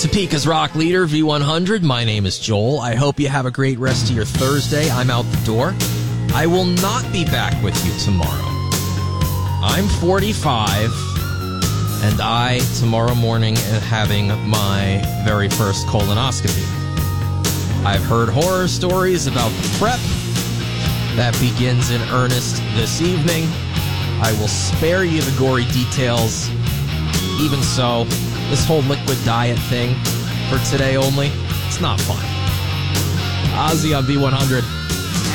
Topeka's rock leader, V100. My name is Joel. I hope you have a great rest of your Thursday. I'm out the door. I will not be back with you tomorrow. I'm 45, and I, tomorrow morning, am having my very first colonoscopy. I've heard horror stories about the prep. That begins in earnest this evening. I will spare you the gory details. Even so, this whole liquid diet thing for today only, it's not fun. Ozzy on V100.